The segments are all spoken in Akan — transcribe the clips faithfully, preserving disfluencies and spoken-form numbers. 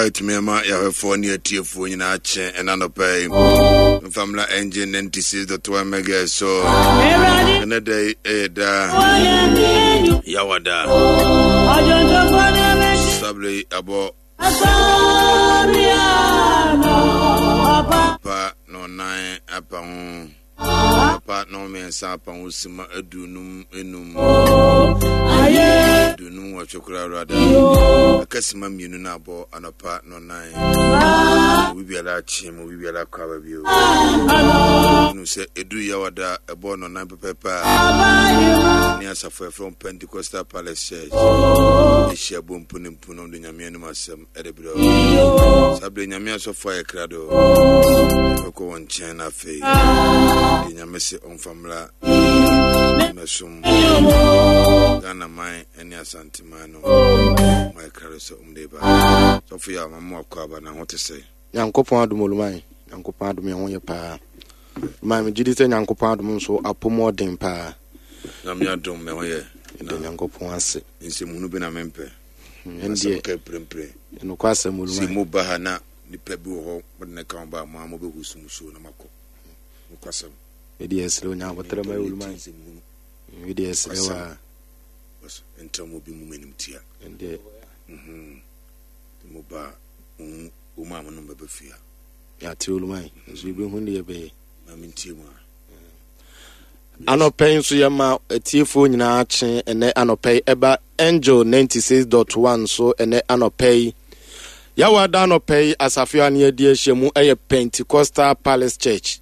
right me ma ya for near tiefo nyina che enano pay family engine ninety-six point one mega so another eda yawada sabli abo pa no nine apang pa no me sa pa usima adunum enum aye dunum wa chokura rada akasima mienu na abo anapa no nine we be ala chim we be ala kwa bio no se edu yawada ebo no nine pepa ni asafo from Pentecostal Palace Church e shebo mpunim punom de nyame anu asem edebro sabre nyame asofo e krado ko won chen na fe de nyame se on famla mesum Ghana mai eni asantimano mai krado so umdeba so for ya mama akwa na ho te se Nyankopon adumolumai Nyankopon adum ye ho ye pa ma me gidi se Nyankopon adum so apomodin pa na me adum me ho ye de Nyankopon ase nse munu be na mempe ndie ke prempre no kwase molumai si mo bahana ni pebi ho bodne kan ba mo mo be husum so na mako no kwase edi esle nya botere mai ulumai edi esle wa bas entam obi mu menim tia ndie mhm mo ba um o ma no be bafia ya ti ulumai so ibe hu ndi be ma mintie mu Anopay so yama tiefo nyina ache ene anopay eba Angel ninety-six point one so ene anopay yawada anopay asafio ane adi ahyemu eye Pentecostal Palace Church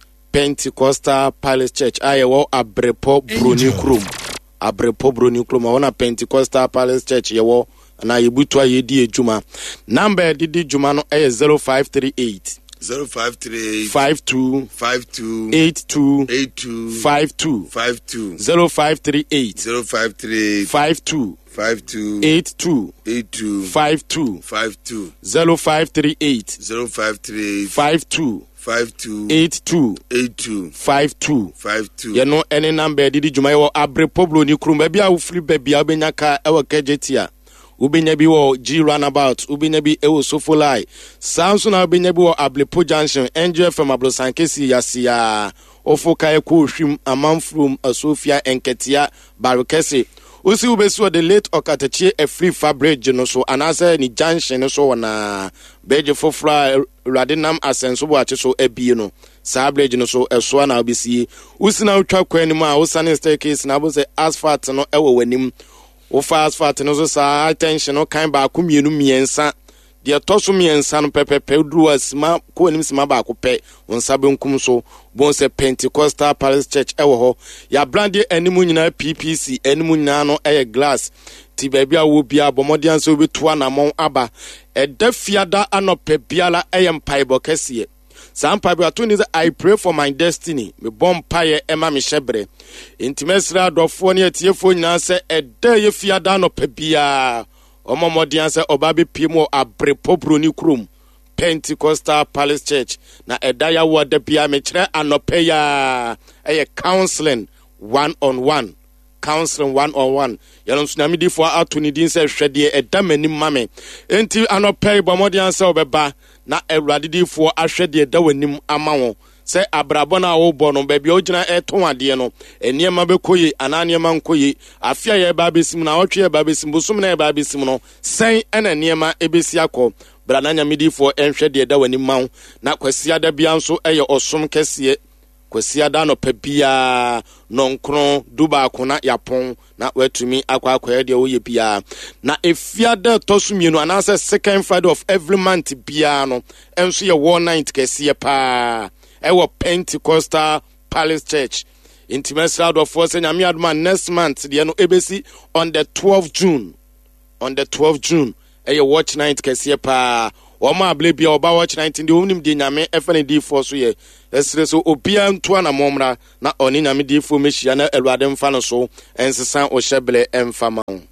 Pentecostal Palace Church ayewo Abrepo Broni Krum Abrepo Broni Krum wona Pentecostal Palace Church yewo na yebutu ayedi ejuma number didi juma no eye zero five three eight zero five three eight five two five two eight two eight two five two five two zero five three eight zero five three eight five two five two eight two eight two five two five two zero five three eight zero five three eight five two five two eight two eight two five two five two you know any number didi juma yo Abrepo Broni Krum ba bia wo free ba bia obenya ka e wo kejetia ubenya bi wo G runabout ubenya bi e wo Sofolai Samson ubenya bi wo Ablepo Junction Angel from Ablosankesi yasia ofoka e ko hwim amanfrum Asofia Enketia Barokese usi ubesu the late Okatachi e free fabric no so anase ni junction no so na beje fofra radinam asenso bo ache so ebie no sabrage no so eso na obisi usi na utwa kwani mu a usane staircase na bo se asphalt no e wo wanim o fast fat no so sa attention no kan ba ko mienu miensa de toso miensa no pepepe duru asma ko anim sima ba ko pe won sabe nkum so bon se Pentecostal Palace Church e wo ho ya brande animu nyina P P C animu nyina no e glass ti baabi a wo bia bomodian so betu anamon aba e da fiada anope biala e mpaibo kese Sam Pablo Atuni, I pray for my destiny. Me bomb pie Emma Michebre. Intimesra dofoni etiefo nyina se eda ye fiada no pebia. Omo modian se obabi pimo Abrepo Broni Krum. Pentecostal Palace Church. Na eda ya wode bia me kire anopeya. Eye counseling one on one. Counseling one on one. Yalon tsunami di fo atuni din se hwede eda mani mame. Enti anopey bomodian se obeba. Na Ewurade difo ahwede da wanim ama wo se abrabo na wo bo no ba bia ogina eton ade no eniema bekoye ananiema nkoye afia ye ba besim na otwe ye ba besim bosum na ye ba besim no sen ena eniema ebesi akọ bra na nyamedifo enhwede da wanim ma wo na kwasia da bia nso eye osom kese kwasia da no pabia nonkron duba akona yapon na watumi akwa akwa de wo ye bia na efia da tosumienu anase second Friday of every month bia no enso ye one night kese pa e wo Pentecostal Palace Church intimate of force nyame aduma next month de no ebesi on the twelfth June on the twelfth June e ye watch night kese pa Oma ablebia oba watch nineteen de onim de nyame efane di for so ye esre so obia nto na momra na oni nyame di for mehia na Awurade mfa no so ensesan o hyebele emfa ma ho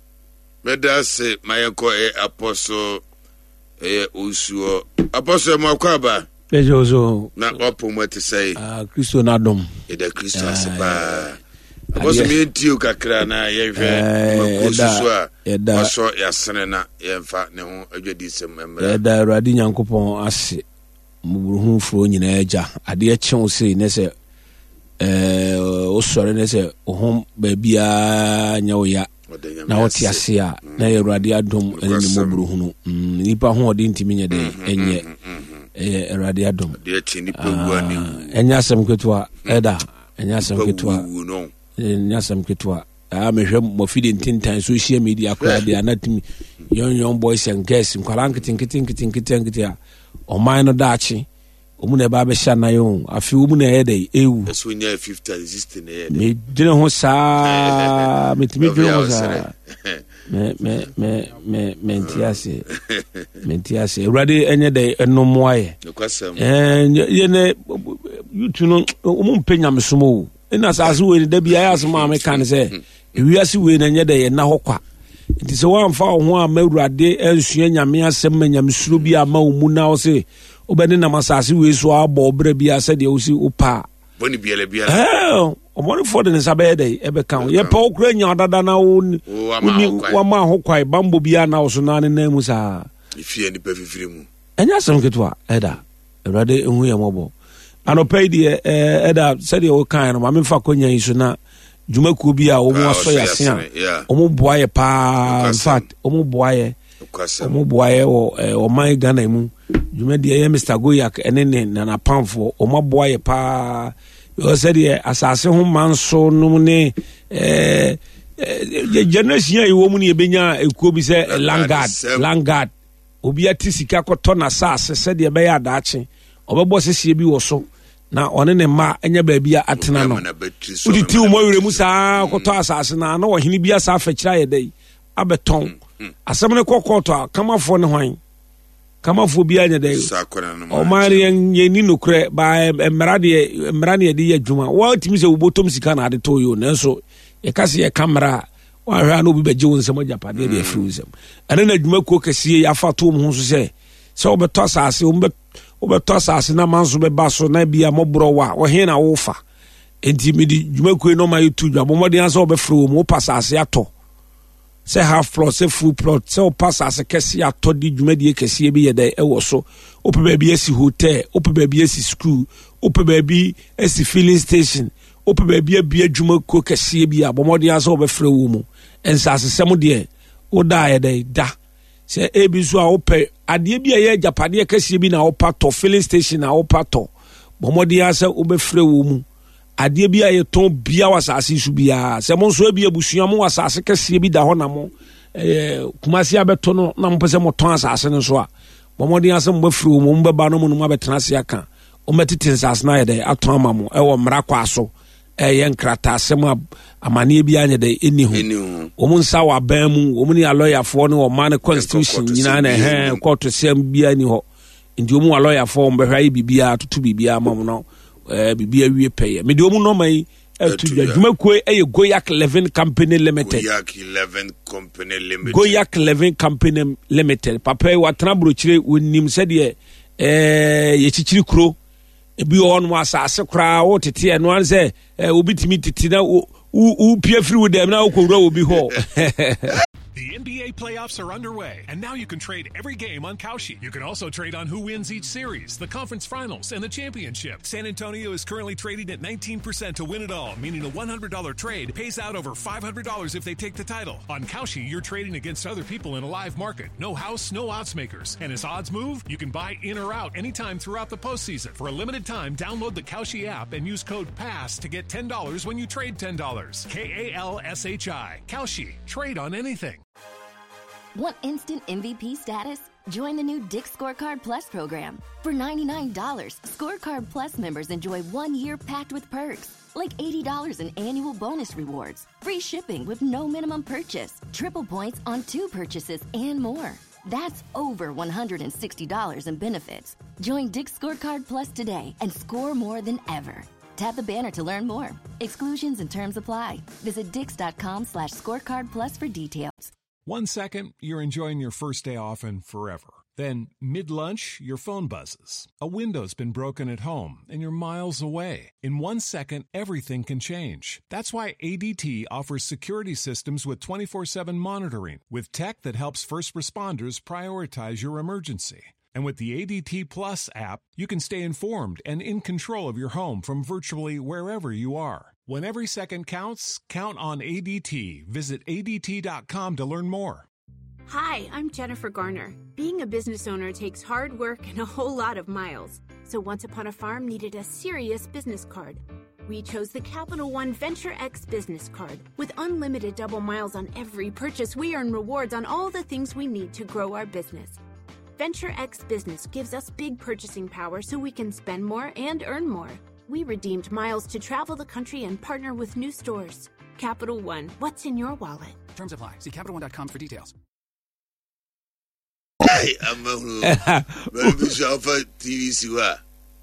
medase mayeko e apostle e usuo apostle makwaba ejozo na opo mwete say ah Kristo na dom e de Kristo aseba Because me tiu kakra na ye hwe makusu a waso yasene na ye mfa ne ho adwadi sem emra. Da Awurade Nyankopɔn ase muburuhu fro nyina agya ade akyew sei ne se eh osore ne se ohom ba bia nya wo ya na wote ase a na Awurade adom ene muburuhu no nipa ho ode ntimi nya de enye eh Awurade adom de akyi nipa wu ani enya asem ketwa eda enya asem ketwa enya asem ketwa a mehwɛ mofide ntintan social media akora de anatimi young young boys and girls nkwara nkitin kitin kitin kitin kitin oman no daachi omu na ba be sha na yo afi omu na ye dey ewu so nya fifty resisting ye me dine ho sa me timi dine ho sa me me me me me ntiase me ntiase ready enye dey enomo aye eh ye ne yutu no omu mpenya mesomo ina sa aso we da bia ya so ma me kan se ewiase we na nye dey na hokwa nti se wa mfa ho a mawurade ansua nyame asem nyamsuro bi ama omu na o se obene na masase we so abo obra bia se de o si opa boni biele biele eh omoni for de sabe dey ebe kan ye pa okura nya dada na wo ni wa ma ho kwai bambo bia na o so na ne na mu sa ifie ni pa fifiri mu enya asem ketwa eda Awurade ehu ye mobo anopai de eda se de o kan no ma me fa konya iso na Jumaku bi a omo aso yase a omo boaye pa in fact omo boaye omo boaye o o man Ghana mu Juma de ye Mister Goyak enene na na pamfo omo boaye pa o said ye asase ho manso no ne eh generation yi wo mu ne ebenya ekuo bi se Langard Langard obi atisika koto na sase said ye be ya daache obebo sesie bi wo so na one ne ma enya ba bia atena no udi ti umo wure musa koto asase na na ohini bia sa afekira ye dai abeton asem ne kokoto kamafo ne hwan kamafo bia nya dai o mari ye ni nokre ba emrade emrane de ye dwuma wa timi se ubotom sika na ade to yo nanso ye kase ye kamera wa hwa na obi beje won sem ajapade de afi won sem ene na dwuma ko kasie ya fato mu ho so se se obeto asase o obeto asase na manso be baso na bia mobro wa wo he na wo fa enti midi dwumakue no ma yitu dwa bomode ansa obefro mu pasase ato se half plot se full plot se o pasase kese ato di dwumadie kese bi ye da e wo so ope ba bi esi hotel ope ba bi esi school ope ba bi esi filling station ope ba bi abia dwumakue kese bi a bomode ansa obefro wo mu ensase sem de o da ye da da se ebiso a ope ade bi ye japade kase bi na opa to filling station na opa to bomodi asa obefre wo mu ade bi ye ton bia wasase su bia se mo so bi abusua mo wasase kase bi da ho na mo eh kumasi abeto no na mo pese mo ton asase no so a bomodi asa mo befre wo mu mo beba no mo no abetena se aka o metete nsase na ye de aton ama mo e wo mra kwa so eh nkrata asem amane bi anya de eni ho omu nsa wa ban mu omu ni lawyer fo ne o man constitution nyina na eh court sem bi ani ho ndi omu lawyer fo mbehwa bibia tutu bibia mam no eh bibia wie peye me de omu no mai tu dwumakue eye Goyak eleven Company Limited Goyak eleven Company Limited Goyak eleven Company Limited papa wa trabrochire wonim se de eh ye chichiri kuro ebi on mo asase kra wo tete eno an se obi timi tete na u pia free with them na okowura obi ho. The N B A playoffs are underway, and now you can trade every game on Kalshi. You can also trade on who wins each series, the conference finals, and the championship. San Antonio is currently trading at nineteen percent to win it all, meaning a one hundred dollars trade pays out over five hundred dollars if they take the title. On Kalshi, you're trading against other people in a live market. No house, no odds makers. And as odds move, you can buy in or out anytime throughout the postseason. For a limited time, download the Kalshi app and use code PASS to get ten dollars when you trade ten dollars. K A L S H I. Kalshi. Trade on anything. Want instant M V P status? Join the new Dick's Scorecard Plus program. For ninety-nine dollars, Scorecard Plus members enjoy one year packed with perks, like eighty dollars in annual bonus rewards, free shipping with no minimum purchase, triple points on two purchases, and more. That's over one hundred sixty dollars in benefits. Join Dick's Scorecard Plus today and score more than ever. Tap the banner to learn more. Exclusions and terms apply. Visit dix.com slash scorecard plus for details. One second, you're enjoying your first day off and forever. Then, mid-lunch, your phone buzzes. A window's been broken at home, and you're miles away. In one second, everything can change. That's why A D T offers security systems with twenty-four seven monitoring, with tech that helps first responders prioritize your emergency. And with the A D T Plus app, you can stay informed and in control of your home from virtually wherever you are. When every second counts, count on A D T. Visit A D T dot com to learn more. Hi, I'm Jennifer Garner. Being a business owner takes hard work and a whole lot of miles. So Once Upon a Farm needed a serious business card. We chose the Capital One Venture X business card. With unlimited double miles on every purchase, we earn rewards on all the things we need to grow our business. Venture X Business gives us big purchasing power so we can spend more and earn more. We redeemed miles to travel the country and partner with new stores. Capital One, what's in your wallet? Terms apply. See Capital One dot com for details. Hey, I'm a very shop for T V. Siwa.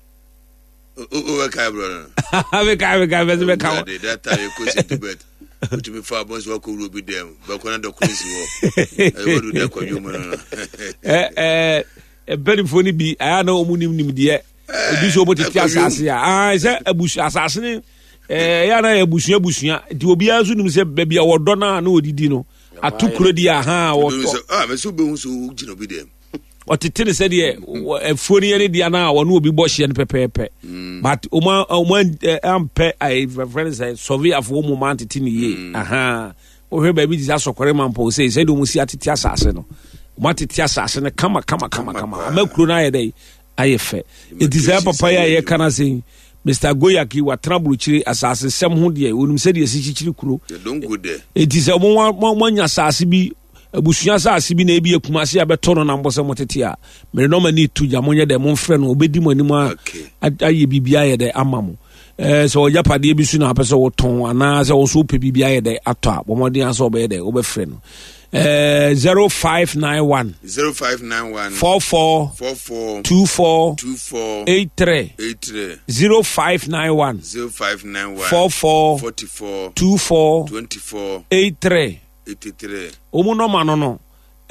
Over Cabra. Have a guy, guy, that time you could sit to bed. To be far boys walk will be them, but when the crazy war, I will do that for you. Eh, eh, very funny be. I know Munim Nidia. This over the Tiasasia. I said a bush assassin. Eh, Yana Bushia Bushia. It will be as you say, baby, our donna, no, Didino. I took Rodia, ha, or I'm a super who be them. What the tennis said here, a funny any Diana, one will be Boshi and Pepe. But Uma, one ampe, I friend said, Sovia for moment in ye. Aha. Oh, her baby is also Coreman Po says, I don't see at Tiasasino. What it Tiasasino, come, come, come, come. I'm a cruna day. I fe. It is a papaya, ye can sing. Mister Goyaki, what trouble chili assassin, some hundred, wouldn't say the city crew. Don't go there. It is a one one assassin. Abusuya sa asibi na ebi ekumase abeto no nambo se motetia me no mani tu jamonye de mo mfre no obedi mo anim a aye bibia ye de amamo eh so yapade bi su na apese wo ton ana se wo so pe bibia ye de ato a bomodin aso obe de obefre no eh zero five nine one zero five nine one four four four four two four two four eight three eight three zero five nine one zero five nine one four four forty four two four twenty four eight three eighty-three. Omo no ma no no.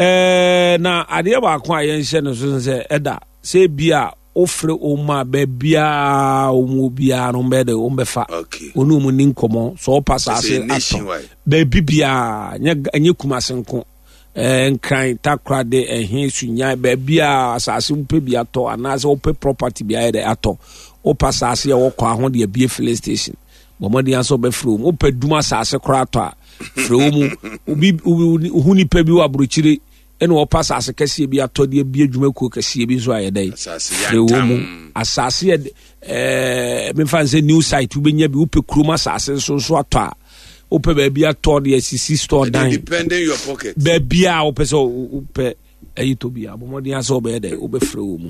Eh na ade ba ko ayen hye no so se eda se bia ofre oma ba bia omo bia no be de o be fa. Okay. Onu mu ni nkomo so pass ase ato. Ba bibia nya anya kumase nko. Eh nkran takra de ehie sunya ba bia asase mpe bia to ana se ope property bia de ato. O pass ase e wo kwa ho de bia filling station. Bomodi aso be from o peduma asase kra to a Fromu ubi uhuni pebi wa bruchiri eno opasa asekese bi atode bi adwuma ko kese bi so ayedai fromu asase eh me fanse new site ubenya bi upe kroma asase so so ato a upe ba bi atode asisi store dan depending your pocket ba bia upese upe ayito bi abomodi aso be yedai ube fromu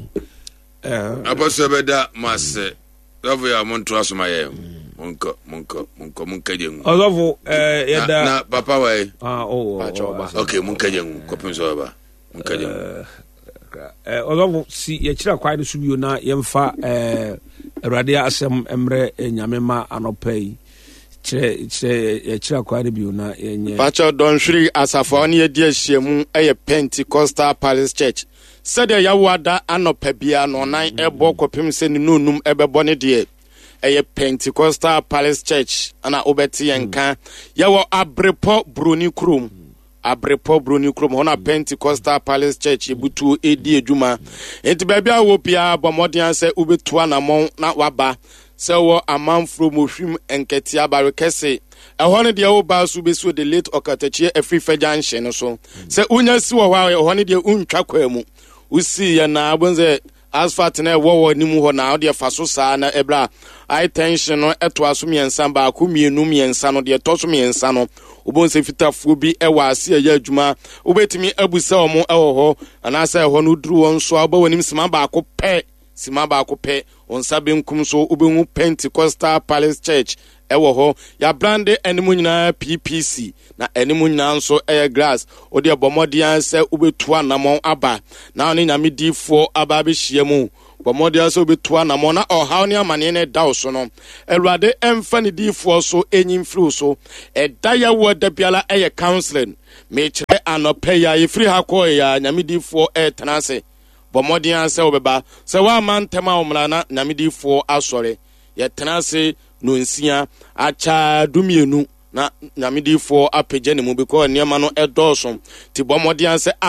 eh aboso beda masse love ya monto asomaye Munko, munko, munko, munka jengu. Ozofu, eh, yada. Na, papa wa eh. Ah, oh, oh. Okay, munka jengu. Kopin so ba. Munka jengu. Eh, ozofu, si, ye chira kwa idu subiyo na, yemfa, eh, radia asem emre, nyamema anopei. Chire, chire, ye chira kwa idu biyo na, yenye. Pacho Don Shri Asafoni ye diye shemu, eye Pentecostal Palace Church. Sede ya wada anope biya no nine ebo kopim se ni nunum ebe boni diye. Eye Pentecostal Palace Church ana obeti yenka yawo Abrepo Bruni Krum Abrepo Bruni Krum hona Pentecostal Palace Church ebutu edi edwuma enti baabi a wo pia bomodian se ubetu anamon na waba se wo amanfro mohwim enketi abare kese ehone de wo ba so besu de late okatachie afrifa junction no so se unya si wo hwa ehone de untwa kwamu usi ya na abonze asphalt na wo nimu ho na de fa so saa na ebra high tension no eto aso miensa ba ko mienu miensa no de to so miensa no obonse fitafo bi ewa ase ya adwuma obetimi abusa omo ewo ho anasa eho no duru won so aba wanim sima ba ko pe sima ba ko pe onsa benkum so obenhu Pentecostal Palace Church ewo ho ya brande enimu nyina P P C na enimu nyina nso eye grass odi abomodian se obetu anamon aba na oni nyamedifo aba be hyiemu bomodian se obetu anamon na ohaw ne amane ne daw so no Ewurade emfa ne difo so enyimfiri so edaya wo da biala eye counseling me kire anope ya ifiri ha ko ya nyamedifo e tenase bomodian sɛ obeba sɛ wa man tema omla na nyamedifo asɔre ye tena se no nsia acha dumienu na nyamedifo apagye ne mu because niema no edoso ti bomodian sɛ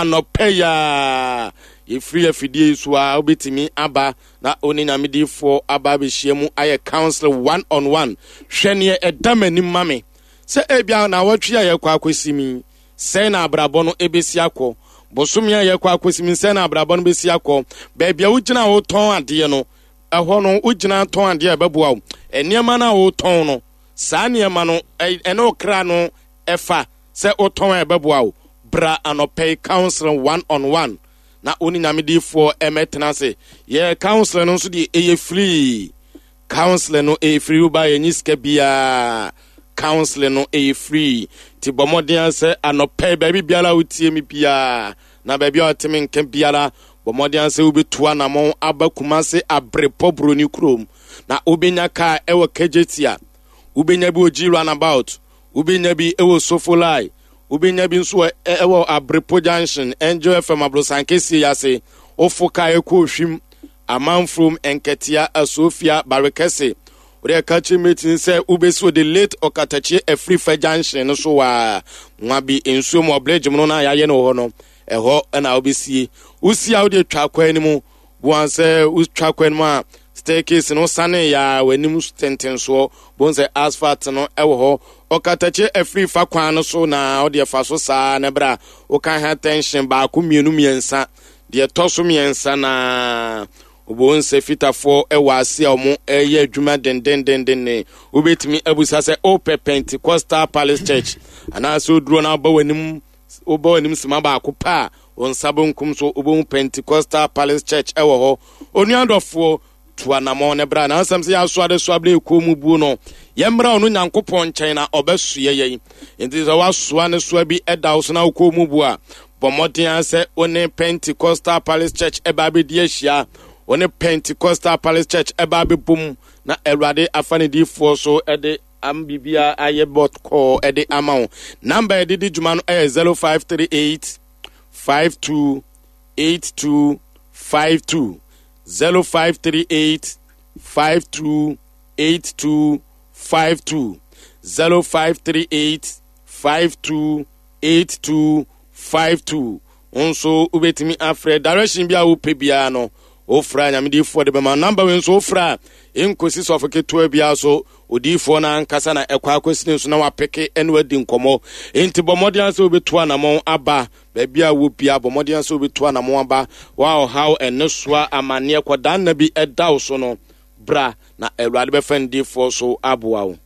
anopeya ye free afidie so a obetimi aba na oni nyamedifo aba be hyiemu aye council one on one hwene edamani mame sɛ ebia na watwi aye kwa akwesimi sɛ na abrabɔ no ebesi akɔ bosomia ye kwa akwesimi sɛ na abrabɔ no besi akɔ baabia wugina wo ton ade no ɛhɔ no wugina ton ade ɛbɛboa wo eniema na wo ton no saa niema no ɛne okra no ɛfa sɛ wo ton ɛbɛboa wo bra anɔpɛ council one on one na oni nyamedifo emetena se ye council no so di eye free council no eye free uba ye nyiska bia council no eye free ti bomodian se anope baby biala utie mi bia na baby otimi nkem biala bomodian se ubetua na mo abakuma se abrepo broni krom na ubenya ka ewo kejetia ubenya bi oji run about ubenya bi ewo sofolai ubenya bi nso ewo abrepo junction enjoy F M abrosankesi yase ofoka eko hwim amanfrom enketia asofia barekese ore kachi meeting say ubeso the late okatachi a free fa junction so wa nwabi ensuo mo oblige mo na yaye no ho no eho na obesie usi a ode twakwa animu buan say utwakwa animu a staircase no sane ya wanim stenten so bon say asphalt no ewo ho okatache afri fa kwan no so na ode fa so saa na bra o kan ha tension ba ko mienu miensa de toso miensa na obon se fitafo ewa ase omo eye adwuma den den den den ne obetimi abusa se o Pentecostal Palace Church ana so duro na ba wanim oba wanim sima ba ko pa on sabonkum so obon Pentecostal Palace Church ewo ho onuadofo tuanamo ne bra na asam se ya so ade so able ko mu bu no yemra onu nyankopon nchen na obasue yeyi enti so wasoa ne so bi eda so na ko mu bu a bomodian se one Pentecostal Palace Church eba be di ahia one Pentecostal Palace Church eba be bum na Erade afanidi fo so ede ambibia ayebot call ede amount number ede di juma no eh zero five three eight five two eight two five two zero five three eight five two eight two five two zero five three eight five two eight two five two onso ubetimi afre direction bia wo pebia no ofra nyamedifo de bema number we nso ofra enkosi so afeke bia so odifo na nkasa na ekwa akwesine so na wapeke enwa di nkomo enti bomodian so obetua na mo aba babia wo bia bomodian so obetua na mo aba wow how eneswa amane kwadan na bi edaw so no bra na Erade be fendifo so aboa wo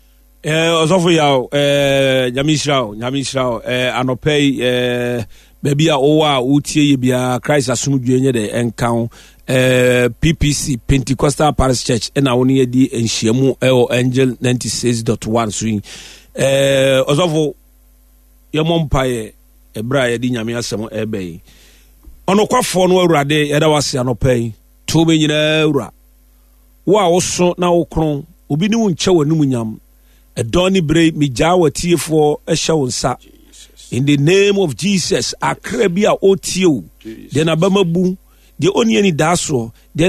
eh osofo yawo eh nyamishrao nyamishrao eh anopei eh babia owa utie ye bia Christ asumdwe nye de enkan eh P P C Pentecostal Parish Church ena woni ye di enhyiamu eh Angel ninety-six point one so eh osofo ye mompaye ebra ye di nyame asem ebe onokwafo no Awurade ye da wase anopei to be nyina awura wo a woso na wokron obi ni wo nche wanum nyam edoni bre mi jawa tiefo ehye wo nsa in the name of Jesus akrabia otio de na bamabu de oni ani daso